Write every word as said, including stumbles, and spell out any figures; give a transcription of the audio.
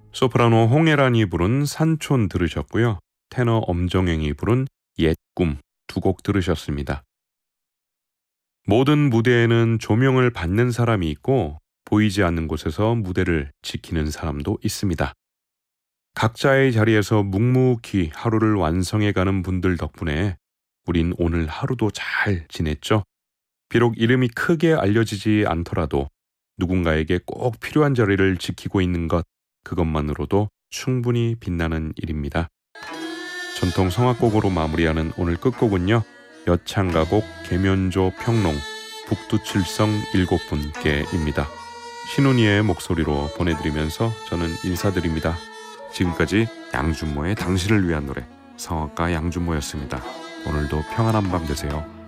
소프라노 홍혜란이 부른 산촌 들으셨고요. 테너 엄정행이 부른 옛 꿈 두 곡 들으셨습니다. 모든 무대에는 조명을 받는 사람이 있고 보이지 않는 곳에서 무대를 지키는 사람도 있습니다. 각자의 자리에서 묵묵히 하루를 완성해가는 분들 덕분에 우린 오늘 하루도 잘 지냈죠. 비록 이름이 크게 알려지지 않더라도 누군가에게 꼭 필요한 자리를 지키고 있는 것, 그것만으로도 충분히 빛나는 일입니다. 전통 성악곡으로 마무리하는 오늘 끝곡은요. 여창가곡 계면조 평농 북두칠성 일곱 분께입니다. 신훈이의 목소리로 보내드리면서 저는 인사드립니다. 지금까지 양준모의 당신을 위한 노래, 성악가 양준모였습니다. 오늘도 평안한 밤 되세요.